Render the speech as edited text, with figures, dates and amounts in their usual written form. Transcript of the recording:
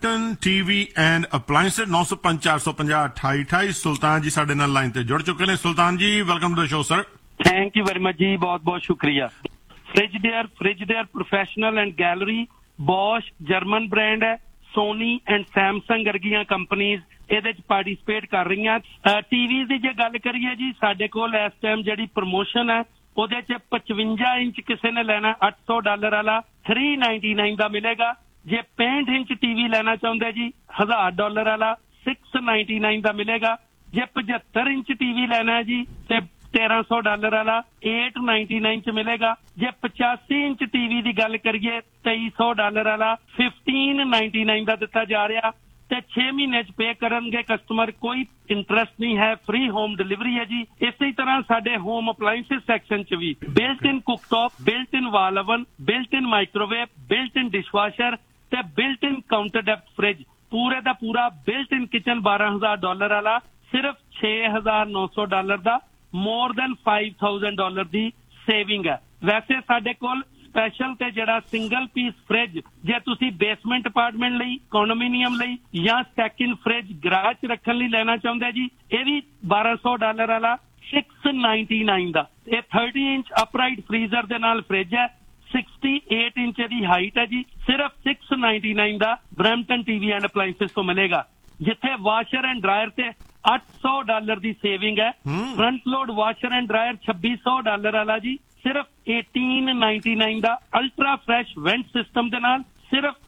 Brampton TV and ਅਪਲਾਇੰਸਸ 905-450-2828 ਸੁਲਤਾਨ ਜੀ ਸਾਡੇ ਨਾਲ ਲਾਈਨ ਤੇ ਜੁੜ ਚੁੱਕੇ ਨੇ। ਸੁਲਤਾਨ ਜੀ welcome to the show sir. Thank you very much ਜੀ, ਬਹੁਤ ਬਹੁਤ ਸ਼ੁਕਰੀਆ। ਫ੍ਰਿਜਡੇਅਰ professional and gallery Bose German brand ਹੈ, ਸੋਨੀ ਐਂਡ ਸੈਮਸੰਗ ਵਰਗੀਆਂ ਕੰਪਨੀਜ਼ ਇਹਦੇ ਚ ਪਾਰਟੀਸਪੇਟ ਕਰ ਰਹੀਆਂ। ਟੀਵੀ ਦੀ ਜੇ ਗੱਲ ਕਰੀਏ ਜੀ, ਸਾਡੇ ਕੋਲ ਇਸ ਟਾਈਮ ਜਿਹੜੀ ਪ੍ਰਮੋਸ਼ਨ ਹੈ ਉਹਦੇ ਚ 55 ਇੰਚ ਕਿਸੇ ਨੇ ਲੈਣਾ $800 ਵਾਲਾ $399 ਦਾ ਮਿਲੇਗਾ। ਜੇ 65 ਇੰਚ ਟੀਵੀ ਲੈਣਾ ਚਾਹੁੰਦੇ ਜੀ $1000 ਵਾਲਾ $699 ਦਾ ਮਿਲੇਗਾ। ਜੇ 75 ਇੰਚ ਟੀਵੀ ਲੈਣਾ ਜੀ ਤੇ $1300 ਵਾਲਾ $899 ਚ ਮਿਲੇਗਾ। ਜੇ 85 ਇੰਚ ਟੀਵੀ ਦੀ ਗੱਲ ਕਰੀਏ $2300 ਵਾਲਾ $1599 ਦਾ ਦਿੱਤਾ ਜਾ ਰਿਹਾ ਤੇ 6 ਮਹੀਨੇ ਚ ਪੇ ਕਰਨਗੇ ਕਸਟਮਰ, ਕੋਈ ਇੰਟਰਸਟ ਨਹੀਂ ਹੈ, ਫ੍ਰੀ ਹੋਮ ਡਿਲੀਵਰੀ ਹੈ ਜੀ। ਇਸੇ ਤਰ੍ਹਾਂ ਸਾਡੇ ਹੋਮ ਅਪਲਾਇੰਸਸ ਸੈਕਸ਼ਨ ਚ ਵੀ ਬਿਲਟ ਇਨ ਕੁਕਟੌਪ, ਬਿਲਟ ਇਨ ਵਾਲ ਓਵਨ, ਬਿਲਟ ਇਨ ਮਾਈਕ੍ਰੋਵੇਵ, ਬਿਲਟ ਇਨ ਡਿਸ਼ਵਾਸ਼ਰ ਤੇ ਬਿਲਟ ਇਨ ਕਾਊਂਟਰ ਡੈਪਥ ਫ੍ਰਿਜ, ਪੂਰੇ ਦਾ ਪੂਰਾ ਬਿਲਟ ਇਨ ਕਿਚਨ $12000 ਵਾਲਾ ਸਿਰਫ $6900 ਦਾ, ਮੋਰ ਦੈਨ $5000 ਦੀ ਸੇਵਿੰਗ ਹੈ। ਵੈਸੇ ਸਾਡੇ ਕੋਲ ਸਪੈਸ਼ਲ ਤੇ ਜਿਹੜਾ ਸਿੰਗਲ ਪੀਸ ਫ੍ਰਿਜ ਜੇ ਤੁਸੀਂ ਬੇਸਮੈਂਟ ਅਪਾਰਟਮੈਂਟ ਲਈ, ਕੰਡੋਮੀਨੀਅਮ ਲਈ ਜਾਂ ਸੈਕਿੰਡ ਫ੍ਰਿਜ ਗਰਾਜ ਚ ਰੱਖਣ ਲਈ ਲੈਣਾ ਚਾਹੁੰਦੇ ਜੀ, ਇਹ ਵੀ $1200 ਵਾਲਾ $699 ਦਾ। ਇਹ 30 ਇੰਚ ਅਪਰਾਈਟ ਫ੍ਰੀਜ਼ਰ ਦੇ ਨਾਲ ਫ੍ਰਿਜ ਹੈ, 68 ਇੰਚ ਦੀ ਹਾਈਟ ਹੈ ਜੀ, ਸਿਰਫ $699 ਦਾ ਬਰੈਂਪਟਨ ਟੀਵੀ ਐਂਡ ਅਪਲਾਇੰਸਸ ਤੋਂ ਮਿਲੇਗਾ। ਜਿੱਥੇ ਵਾਸ਼ਰ ਐਂਡ ਡਰਾਇਰ ਤੇ $800 ਦੀ ਸੇਵਿੰਗ ਹੈ, front load washer and dryer $2600 ਵਾਲਾ ਜੀ ਸਿਰਫ $1899 ਦਾ। ਅਲਟਰਾ ਫਰੈਸ਼ ਵੈਂਟ ਸਿਸਟਮ ਦੇ ਨਾਲ ਸਿਰਫ